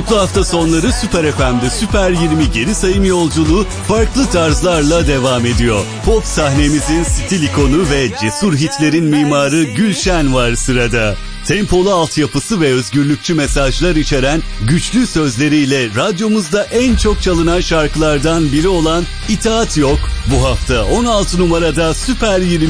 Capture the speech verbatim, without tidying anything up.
Mutlu hafta sonları Süper F M'de Süper yirmi geri sayım yolculuğu farklı tarzlarla devam ediyor. Pop sahnemizin stil ikonu ve cesur hitlerin mimarı Gülşen var sırada. Tempolu altyapısı ve özgürlükçü mesajlar içeren güçlü sözleriyle radyomuzda en çok çalınan şarkılardan biri olan İtaat Yok bu hafta on altı numarada Süper yirmi